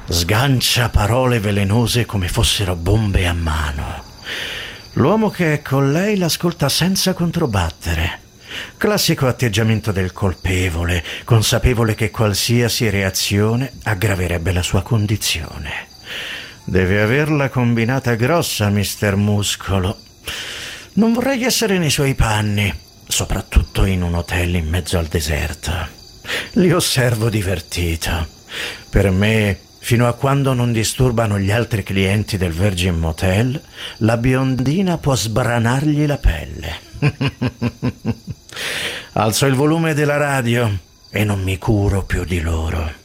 Sgancia parole velenose come fossero bombe a mano. L'uomo che è con lei l'ascolta senza controbattere. Classico atteggiamento del colpevole, consapevole che qualsiasi reazione aggraverebbe la sua condizione. Deve averla combinata grossa, mister Muscolo. Non vorrei essere nei suoi panni, soprattutto in un hotel in mezzo al deserto. Li osservo divertito. Per me, fino a quando non disturbano gli altri clienti del Virgin Motel, la biondina può sbranargli la pelle. Alzo il volume della radio e non mi curo più di loro.